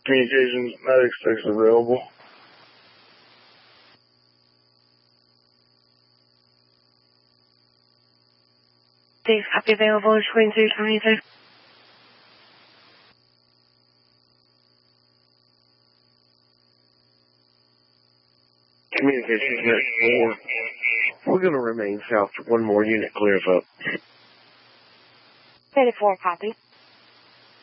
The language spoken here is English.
Communications medic 6 available. Please copy available, Queen 322. Communications medic 4. We're going to remain south for one more unit clears up. 34, copy.